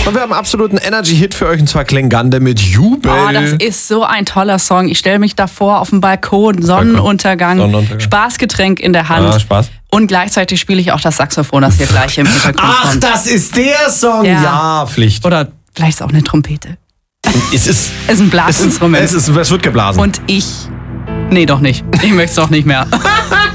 Und wir haben einen absoluten Energy-Hit für euch, und zwar Klengande mit Jubel. Oh, das ist so ein toller Song. Ich stelle mich davor auf dem Balkon, Sonnenuntergang, Spaßgetränk in der Hand. Spaß. Und gleichzeitig spiele ich auch das Saxophon, das hier gleich im Hintergrund Ach, kommt. das ist der Song. Ja, Pflicht. Oder vielleicht ist es auch eine Trompete. Es ist ein Blasinstrument. Es wird geblasen. Und nee, doch nicht. Ich möchte es doch nicht mehr.